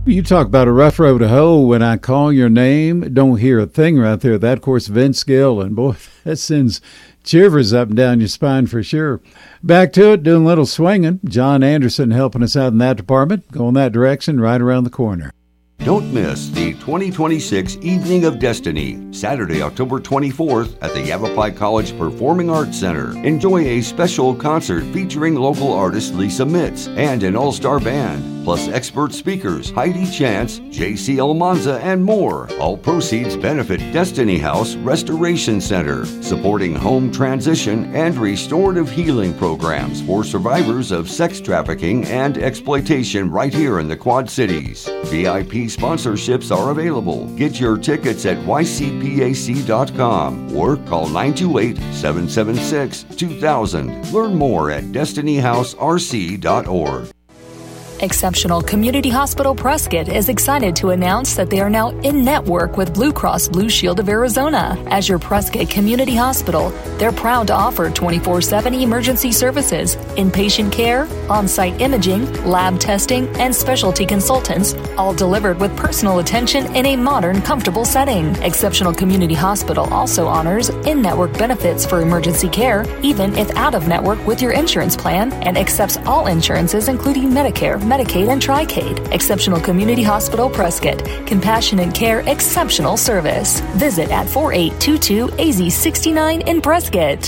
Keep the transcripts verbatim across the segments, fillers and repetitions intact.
You talk about a rough road to hoe. When I call your name, don't hear a thing right there. That, of course, Vince Gill, and boy, that sends shivers up and down your spine for sure. Back to it, doing a little swinging. John Anderson helping us out in that department. Go in that direction right around the corner. Don't miss the twenty twenty-six Evening of Destiny, Saturday, October twenty-fourth at the Yavapai College Performing Arts Center. Enjoy a special concert featuring local artist Lisa Mitz and an all-star band, plus expert speakers Heidi Chance, J C Almanza, and more. All proceeds benefit Destiny House Restoration Center, supporting home transition and restorative healing programs for survivors of sex trafficking and exploitation right here in the Quad Cities. V I P sponsorships are available. Get your tickets at y c p a c dot com or call nine two eight, seven seven six, two thousand. Learn more at destiny house r c dot org. Exceptional Community Hospital Prescott is excited to announce that they are now in network with Blue Cross Blue Shield of Arizona. As your Prescott Community Hospital, they're proud to offer twenty-four seven emergency services, inpatient care, on-site imaging, lab testing, and specialty consultants, all delivered with personal attention in a modern, comfortable setting. Exceptional Community Hospital also honors in-network benefits for emergency care, even if out-of-network with your insurance plan, and accepts all insurances including Medicare, Medicaid, and Tricade. Exceptional Community Hospital Prescott. Compassionate care, exceptional service. Visit at forty-eight twenty-two A Z sixty-nine in Prescott.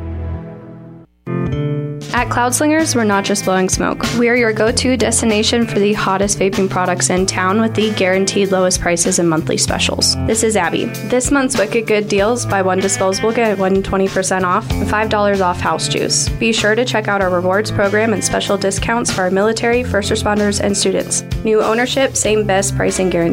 At Cloudslingers, we're not just blowing smoke. We are your go-to destination for the hottest vaping products in town with the guaranteed lowest prices and monthly specials. This is Abby. This month's Wicked Good deals: buy one disposable, get one twenty percent off, and five dollars off house juice. Be sure to check out our rewards program and special discounts for our military, first responders, and students. New ownership, same best pricing guarantee.